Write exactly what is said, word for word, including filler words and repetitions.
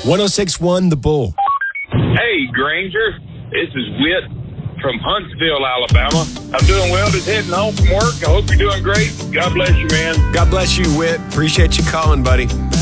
one oh six point one The Bull. Hey, Granger. This is Whit from Huntsville, Alabama. I'm doing well. Just heading home from work. I hope you're doing great. God bless you, man. God bless you, Whit. Appreciate you calling, buddy.